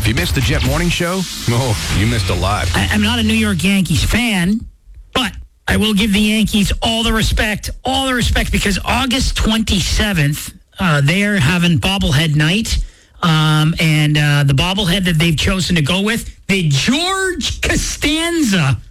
you missed the Jet Morning Show, oh, you missed a lot. I'm not a New York Yankees fan, but I will give the Yankees all the respect because August 27th, they are having bobblehead night. And the bobblehead that they've chosen to go with, the George Costanza